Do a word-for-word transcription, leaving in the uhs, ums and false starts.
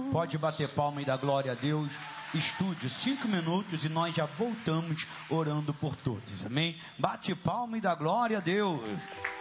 Pode bater palma e dar glória a Deus. Estúdio, cinco minutos e nós já voltamos orando por todos. Amém? Bate palma e dá glória a Deus.